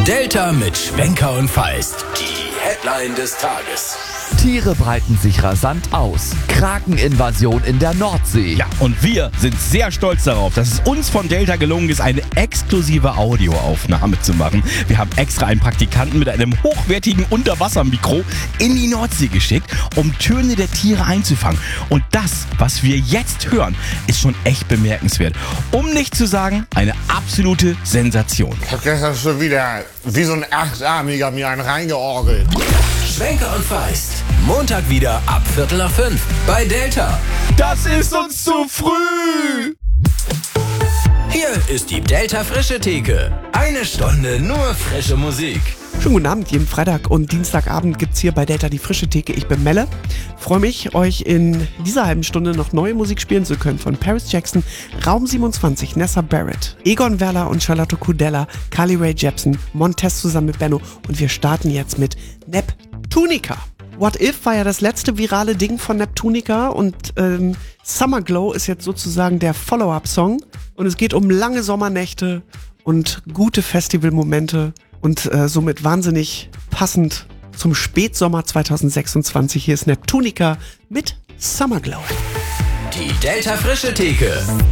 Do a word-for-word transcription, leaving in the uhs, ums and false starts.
Delta mit Schwenker und Feist. Die Headline des Tages. Tiere breiten sich rasant aus. Krakeninvasion in der Nordsee. Ja, und wir sind sehr stolz darauf, dass es uns von Delta gelungen ist, eine exklusive Audioaufnahme zu machen. Wir haben extra einen Praktikanten mit einem hochwertigen Unterwassermikro in die Nordsee geschickt, um Töne der Tiere einzufangen. Und das, was wir jetzt hören, ist schon echt bemerkenswert. Um nicht zu sagen, eine absolute Sensation. Ich hab gestern schon wieder wie so ein Achtarmiger mir einen reingeorgelt. Schwenker und Feist. Montag wieder ab Viertel nach fünf bei Delta. Das ist uns zu früh! Hier ist die Delta Frische Theke. Eine Stunde nur frische Musik. Schönen guten Abend, jeden Freitag und Dienstagabend gibt's hier bei Delta die Frische Theke. Ich bin Melle. Freue mich, euch in dieser halben Stunde noch neue Musik spielen zu können von Paris Jackson, Raum siebenundzwanzig, Nessa Barrett, Egon Werler und Charlotte Kudella, Carly Rae Jepsen, Montez zusammen mit Benno und wir starten jetzt mit Neptunica. What If war ja das letzte virale Ding von Neptunica und ähm, Summer Glow ist jetzt sozusagen der Follow-up-Song und es geht um lange Sommernächte und gute Festivalmomente und äh, somit wahnsinnig passend zum Spätsommer zwanzig sechsundzwanzig. Hier ist Neptunica mit Summer Glow. Die Delta Frische Theke.